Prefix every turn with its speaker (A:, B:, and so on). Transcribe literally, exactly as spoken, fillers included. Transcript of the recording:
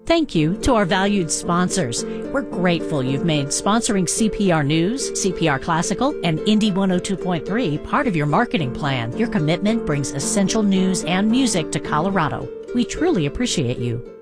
A: Thank you to our valued sponsors. We're grateful you've made sponsoring C P R News, C P R Classical, and Indie one oh two point three part of your marketing plan. Your commitment brings essential news and music to Colorado. We truly appreciate you.